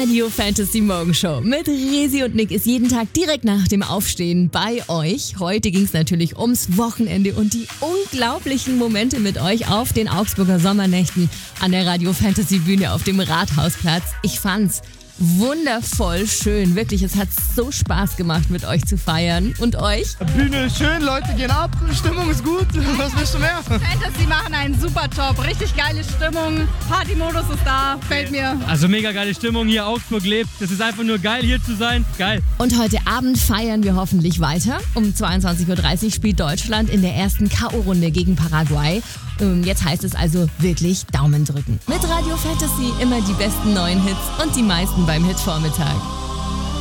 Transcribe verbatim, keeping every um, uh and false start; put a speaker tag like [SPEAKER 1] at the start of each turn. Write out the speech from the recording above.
[SPEAKER 1] Radio Fantasy Morgenshow mit Resi und Nick ist jeden Tag direkt nach dem Aufstehen bei euch. Heute ging es natürlich ums Wochenende und die unglaublichen Momente mit euch auf den Augsburger Sommernächten an der Radio Fantasy Bühne auf dem Rathausplatz. Ich fand's wundervoll schön. Wirklich, es hat so Spaß gemacht, mit euch zu feiern. Und euch?
[SPEAKER 2] Bühne ist schön, Leute gehen ab, Stimmung ist gut. Was willst du mehr?
[SPEAKER 3] Fantasy machen einen super Job. Richtig geile Stimmung. Partymodus ist da. Fällt mir.
[SPEAKER 4] Also mega geile Stimmung hier. Augsburg lebt. Das ist einfach nur geil, hier zu sein. Geil.
[SPEAKER 1] Und heute Abend feiern wir hoffentlich weiter. Um zweiundzwanzig Uhr dreißig spielt Deutschland in der ersten K O-Runde gegen Paraguay. Jetzt heißt es also wirklich Daumen drücken. Mit Radio Fantasy immer die besten neuen Hits und die meisten beim Hitvormittag.